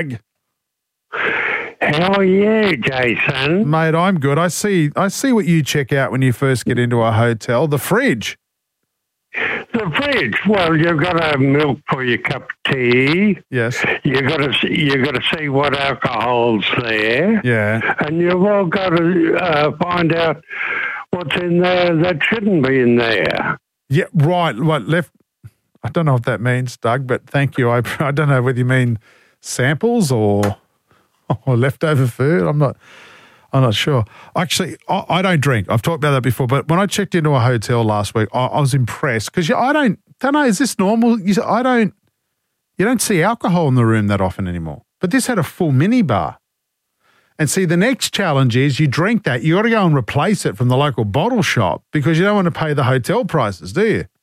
How are you, Jason? Mate, I'm good. I see what you check out when you first get into a hotel. The fridge. The fridge. Well, you've got to have milk for your cup of tea. Yes. You got to see what alcohol's there. Yeah. And you've all got to find out what's in there that shouldn't be in there. Yeah. Right. What left? I don't know what that means, Doug. But thank you. I don't know whether you mean samples or leftover food. I'm not sure. Actually, I don't drink. I've talked about that before. But when I checked into a hotel last week, I was impressed because I don't know. Is this normal? You don't see alcohol in the room that often anymore. But this had a full mini bar. And see, the next challenge is you drink that. You got to go and replace it from the local bottle shop because you don't want to pay the hotel prices, do you?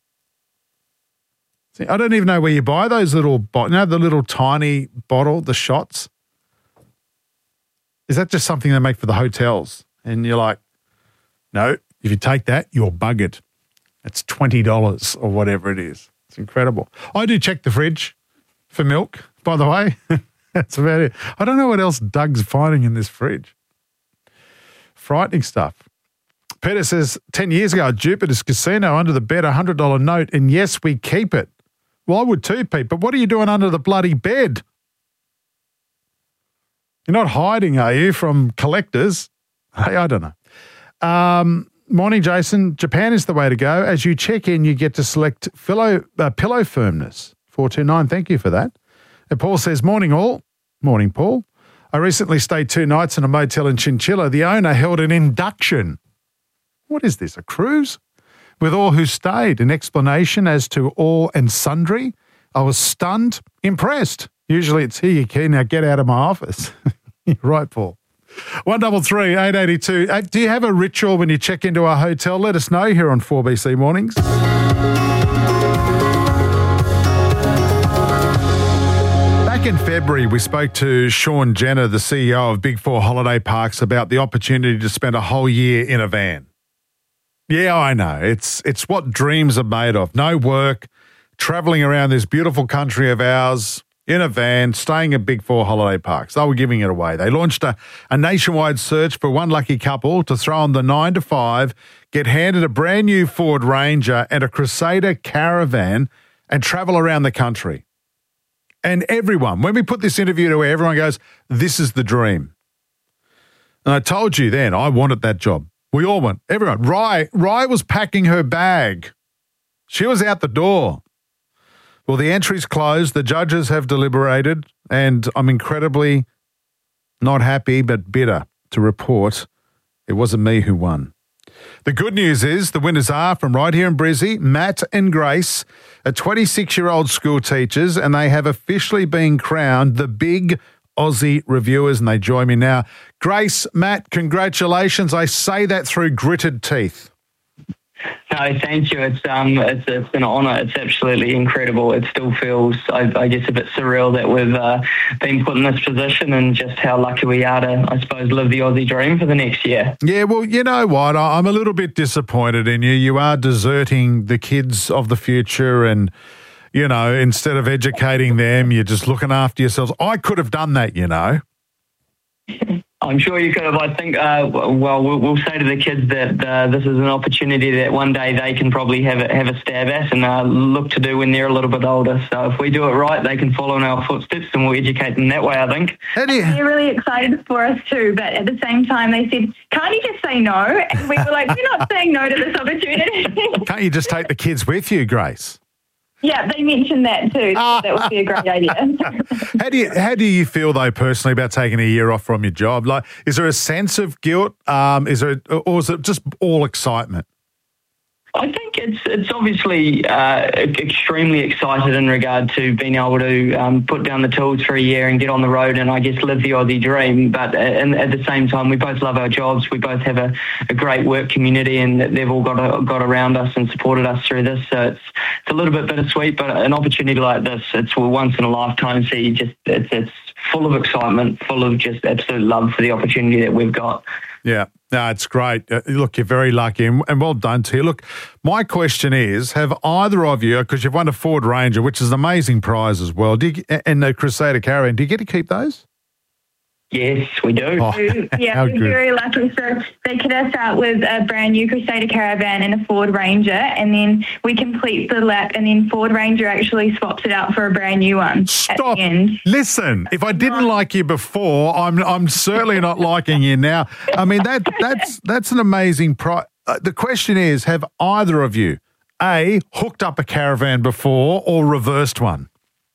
See, I don't even know where you buy those little bottles. The little tiny bottle, the shots. Is that just something they make for the hotels? And you're like, no, if you take that, you're buggered. It's $20 or whatever it is. It's incredible. I do check the fridge for milk, by the way. That's about it. I don't know what else Doug's finding in this fridge. Frightening stuff. Peter says, 10 years ago at Jupiter's Casino, under the bed, $100 note, and yes, we keep it. Well, I would too, Pete, but what are you doing under the bloody bed? You're not hiding, are you, from collectors? Hey, I don't know. Morning, Jason. Japan is the way to go. As you check in, you get to select pillow firmness. 429, thank you for that. And Paul says, morning all. Morning, Paul. I recently stayed 2 nights in a motel in Chinchilla. The owner held an induction. What is this, a cruise? With all who stayed, an explanation as to all and sundry. I was stunned, impressed. Usually it's here you key, now get out of my office. You're right, Paul. 133 882. Do you have a ritual when you check into a hotel? Let us know here on 4BC Mornings. Back in February, we spoke to Sean Jenner, the CEO of Big Four Holiday Parks, about the opportunity to spend a whole year in a van. Yeah, I know. It's what dreams are made of. No work, travelling around this beautiful country of ours, in a van, staying at Big Four Holiday Parks. They were giving it away. They launched a nationwide search for one lucky couple to throw on the 9 to 5, get handed a brand new Ford Ranger and a Crusader caravan and travel around the country. And everyone, when we put this interview to air, everyone goes, this is the dream. And I told you then, I wanted that job. We all want, everyone. Rye was packing her bag. She was out the door. Well, the entry's closed. The judges have deliberated, and I'm incredibly not happy but bitter to report it wasn't me who won. The good news is the winners are from right here in Brizzy, Matt and Grace, are 26-year-old school teachers, and they have officially been crowned the Big Aussie Reviewers, and they join me now. Grace, Matt, congratulations. I say that through gritted teeth. No, thank you. It's an honour. It's absolutely incredible. It still feels, I guess, a bit surreal that we've been put in this position, and just how lucky we are to, I suppose, live the Aussie dream for the next year. Yeah, well, you know what? I'm a little bit disappointed in you. You are deserting the kids of the future, and, you know, instead of educating them, you're just looking after yourselves. I could have done that, you know. I'm sure you could have. I think, we'll say to the kids that this is an opportunity that one day they can probably have a stab at and look to do when they're a little bit older. So if we do it right, they can follow in our footsteps, and we'll educate them that way, I think. They're really excited for us too, but at the same time they said, can't you just say no? And we were like, we're not saying no to this opportunity. Can't you just take the kids with you, Grace? Yeah, they mentioned that too. That would be a great idea. How do you feel though personally about taking a year off from your job? Like, is there a sense of guilt? Or is it just all excitement? I think it's obviously extremely excited in regard to being able to put down the tools for a year and get on the road and, I guess, live the Aussie dream. But at the same time, we both love our jobs. We both have a great work community, and they've all got around us and supported us through this. So it's a little bit bittersweet, but an opportunity like this, it's once in a lifetime. So it's full of excitement, full of just absolute love for the opportunity that we've got. Yeah, no, it's great. Look, you're very lucky and well done to you. Look, my question is, have either of you, because you've won a Ford Ranger, which is an amazing prize as well, and the Crusader Caravan, do you get to keep those? Yes, we do. Oh, Yeah, how we're good. very lucky. So they kit us out with a brand new Crusader Caravan and a Ford Ranger, and then we complete the lap, and then Ford Ranger actually swaps it out for a brand new one at Stop. the end. Listen, if I didn't like you before, I'm certainly not liking you now. I mean, that's an amazing prize. The question is, have either of you, A, hooked up a caravan before or reversed one?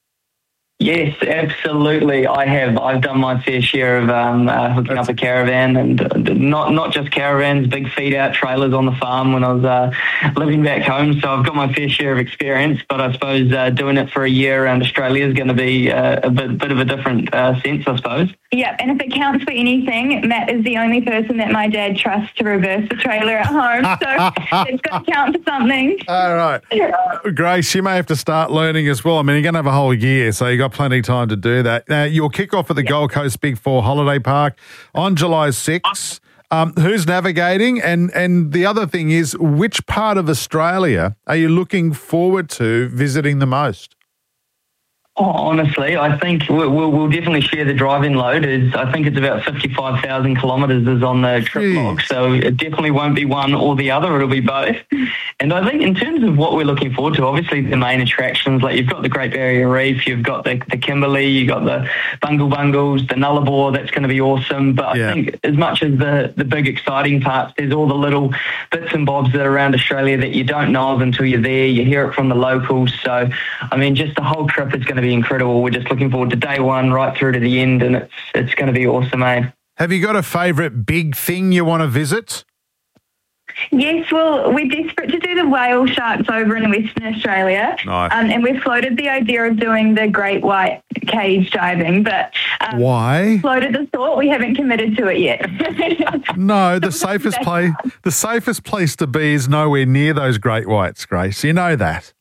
Yes, absolutely. I have. I've done my fair share of hooking up a caravan, and not just caravans, big feed-out trailers on the farm when I was living back home. So I've got my fair share of experience, but I suppose doing it for a year around Australia is going to be a bit of a different sense, I suppose. Yep, and if it counts for anything, Matt is the only person that my dad trusts to reverse the trailer at home, so it's got to count for something. All right. Grace, you may have to start learning as well. I mean, you're going to have a whole year, so you've got plenty of time to do that. Now, you'll kick off at the Gold Coast Big Four Holiday Park on July 6th. Who's navigating? And the other thing is, which part of Australia are you looking forward to visiting the most? Oh, honestly, I think we'll definitely share the driving load. I think it's about 55,000 kilometres is on the trip log, so it definitely won't be one or the other. It'll be both. And I think in terms of what we're looking forward to, obviously the main attractions, like you've got the Great Barrier Reef, you've got the Kimberley, you've got the Bungles, the Nullarbor, that's going to be awesome. But I think as much as the big exciting parts, there's all the little bits and bobs that are around Australia that you don't know of until you're there. You hear it from the locals. So, I mean, just the whole trip is going to be incredible. We're just looking forward to day one right through to the end, and it's going to be awesome, eh? Have you got a favourite big thing you want to visit? Yes, well, we're desperate to do the whale sharks over in Western Australia. Nice. And we've floated the idea of doing the great white cage diving, but Why? floated the thought. We haven't committed to it yet. No, the safest place to be is nowhere near those great whites, Grace. You know that.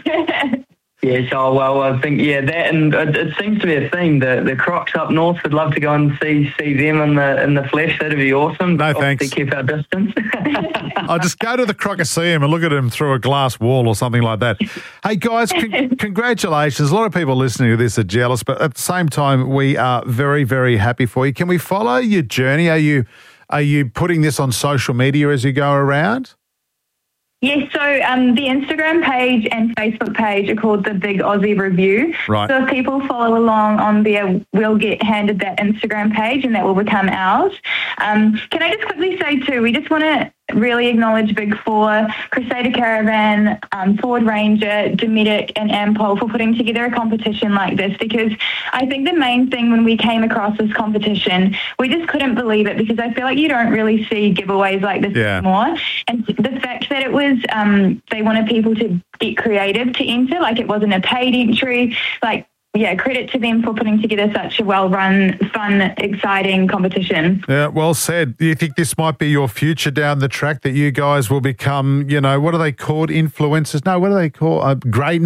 Yes, well, I think, that, and it seems to be a theme. The Crocs up north would love to go and see them in the flesh. That'd be awesome. No, thanks. Obviously keep our distance. I'll just go to the Crocoseum and look at him through a glass wall or something like that. Hey, guys, congratulations. A lot of people listening to this are jealous, but at the same time, we are very, very happy for you. Can we follow your journey? Are you putting this on social media as you go around? Yes, so the Instagram page and Facebook page are called the Big Aussie Review. Right. So if people follow along on there, we'll get handed that Instagram page and that will become ours. Can I just quickly say too, we just want to really acknowledge Big Four, Crusader Caravan, Ford Ranger, Dometic and Ampol for putting together a competition like this, because I think the main thing when we came across this competition, we just couldn't believe it, because I feel like you don't really see giveaways like this anymore. And the fact that it was, they wanted people to get creative to enter, like it wasn't a paid entry, credit to them for putting together such a well-run, fun, exciting competition. Yeah, well said. Do you think this might be your future down the track, that you guys will become, what are they called? Influencers? No, what are they called?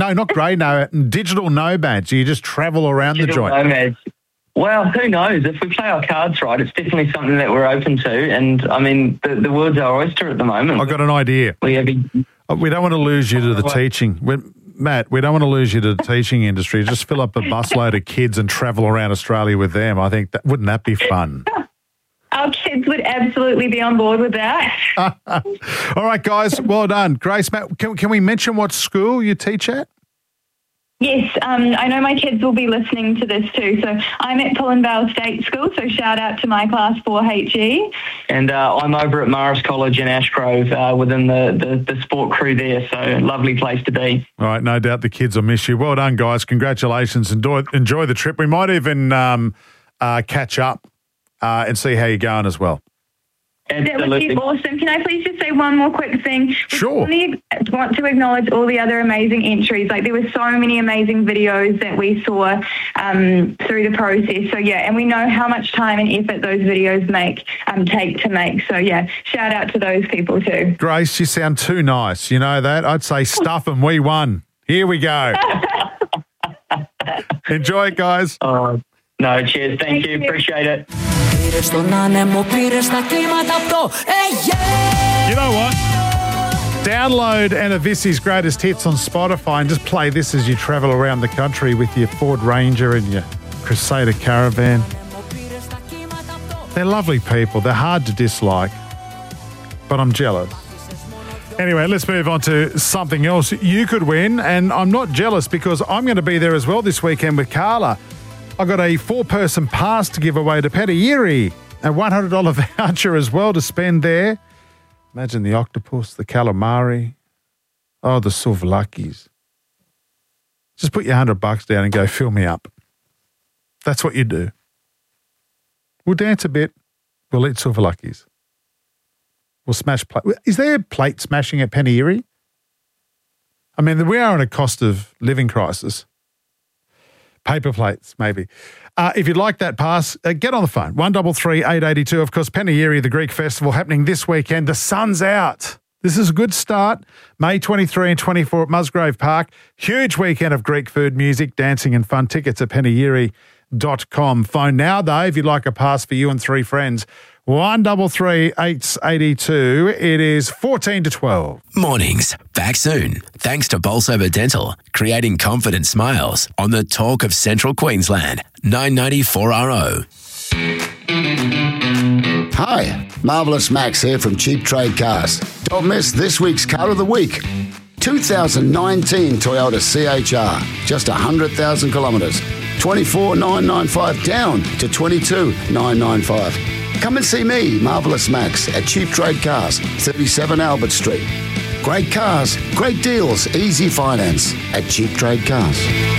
Digital nomads. You just travel around Digital the joint. nomads. Well, who knows? If we play our cards right, it's definitely something that we're open to. And, I mean, the world's our oyster at the moment. I've got an idea. We don't want to lose you to the teaching. Matt, we don't want to lose you to the teaching industry. Just fill up a busload of kids and travel around Australia with them. I think wouldn't that be fun? Our kids would absolutely be on board with that. All right, guys, well done. Grace, Matt, can we mention what school you teach at? Yes, I know my kids will be listening to this too. So I'm at Pullenvale State School, so shout out to my class 4HE. And I'm over at Morris College in Ashgrove within the sport crew there, so lovely place to be. All right, no doubt the kids will miss you. Well done, guys. Congratulations. Enjoy the trip. We might even catch up and see how you're going as well. Absolutely. That would be awesome. Can I please just say one more quick thing? Sure. We want to acknowledge all the other amazing entries. Like, there were so many amazing videos that we saw through the process. So, and we know how much time and effort those videos take to make. So, shout out to those people too. Grace, you sound too nice. You know that? I'd say stuff and we won. Here we go. Enjoy it, guys. No, cheers. Thank you. Appreciate it. You know what? Download Anavissi's greatest hits on Spotify and just play this as you travel around the country with your Ford Ranger and your Crusader Caravan. They're lovely people. They're hard to dislike, but I'm jealous. Anyway, let's move on to something else you could win, and I'm not jealous because I'm going to be there as well this weekend with Carla. I got a 4-person pass to give away to Pettieri, a $100 voucher as well to spend there. Imagine the octopus, the calamari, the souvlaki's. Just put your $100 down and go fill me up. That's what you do. We'll dance a bit. We'll eat souvlaki's. We'll smash plate. Is there plate smashing at Pettieri? I mean, we are in a cost of living crisis. Paper plates, maybe. If you'd like that pass, get on the phone. 133 882. Of course, Pettieri, the Greek festival, happening this weekend. The sun's out. This is a good start. May 23 and 24 at Musgrave Park. Huge weekend of Greek food, music, dancing and fun. Tickets at pettieri.com. Phone now, though, if you'd like a pass for you and 3 friends. 133 882. It is 14 to 12. Mornings, back soon. Thanks to Bolsover Dental, creating confident smiles on the talk of Central Queensland. 994RO. Hi, Marvellous Max here from Cheap Trade Cars. Don't miss this week's Car of the Week. 2019 Toyota CHR, just 100,000 kilometres. 24,995 down to 22,995. Come and see me, Marvellous Max, at Cheap Trade Cars, 37 Albert Street. Great cars, great deals, easy finance at Cheap Trade Cars.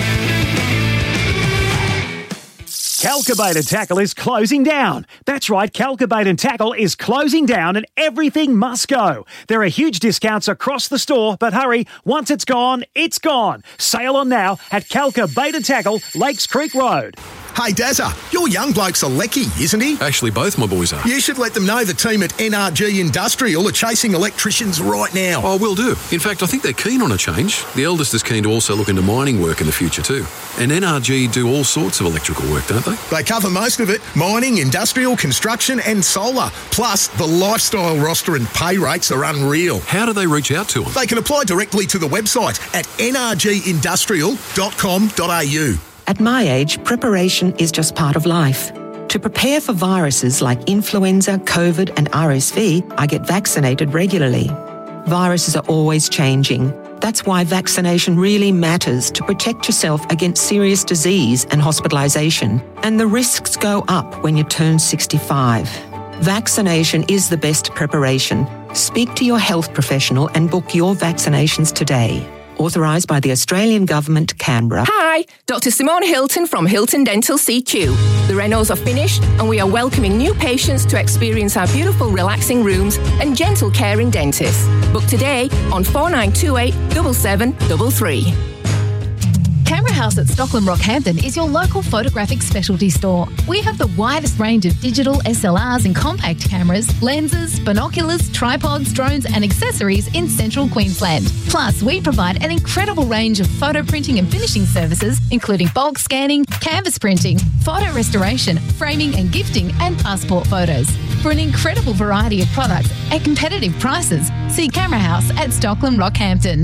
Calcabait and Tackle is closing down. That's right, Calcabait and Tackle is closing down and everything must go. There are huge discounts across the store, but hurry, once it's gone, it's gone. Sale on now at Calcabait and Tackle, Lakes Creek Road. Hey, Dazza, your young bloke's a lecky, isn't he? Actually, both my boys are. You should let them know the team at NRG Industrial are chasing electricians right now. Oh, will do. In fact, I think they're keen on a change. The eldest is keen to also look into mining work in the future too. And NRG do all sorts of electrical work, don't they? They cover most of it. Mining, industrial, construction and solar. Plus, the lifestyle roster and pay rates are unreal. How do they reach out to them? They can apply directly to the website at nrgindustrial.com.au. At my age, preparation is just part of life. To prepare for viruses like influenza, COVID and RSV, I get vaccinated regularly. Viruses are always changing. That's why vaccination really matters to protect yourself against serious disease and hospitalisation. And the risks go up when you turn 65. Vaccination is the best preparation. Speak to your health professional and book your vaccinations today. Authorised by the Australian Government, Canberra. Hi, Dr. Simone Hilton from Hilton Dental CQ. The renos are finished and we are welcoming new patients to experience our beautiful relaxing rooms and gentle caring dentists. Book today on 4928 7733. Camera House at Stockland Rockhampton is your local photographic specialty store. We have the widest range of digital SLRs and compact cameras, lenses, binoculars, tripods, drones and accessories in central Queensland. Plus, we provide an incredible range of photo printing and finishing services, including bulk scanning, canvas printing, photo restoration, framing and gifting, and passport photos. For an incredible variety of products at competitive prices, see Camera House at Stockland Rockhampton.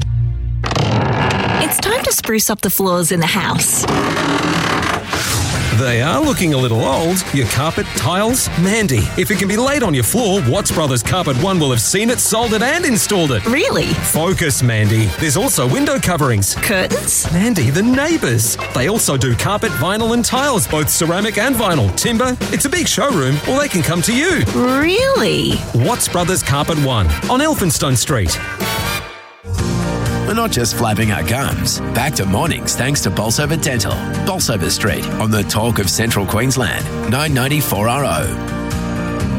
It's time to spruce up the floors in the house. They are looking a little old. Your carpet, tiles, Mandy. If it can be laid on your floor, Watts Brothers Carpet One will have seen it, sold it and installed it. Really? Focus, Mandy. There's also window coverings. Curtains? Mandy, the neighbours. They also do carpet, vinyl and tiles, both ceramic and vinyl. Timber. It's a big showroom, or they can come to you. Really? Watts Brothers Carpet One on Elphinstone Street. We're not just flapping our gums. Back to mornings thanks to Bolsover Dental. Bolsover Street on the talk of Central Queensland. 994RO.